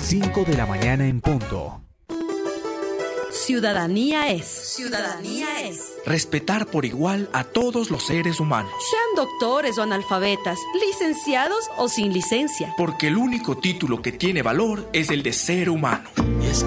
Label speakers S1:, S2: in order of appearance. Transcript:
S1: 5 de la mañana en punto.
S2: Ciudadanía es.
S3: Ciudadanía es
S4: respetar por igual a todos los seres humanos.
S2: Sean doctores o analfabetas, licenciados o sin licencia.
S4: Porque el único título que tiene valor es el de ser humano.
S5: Y es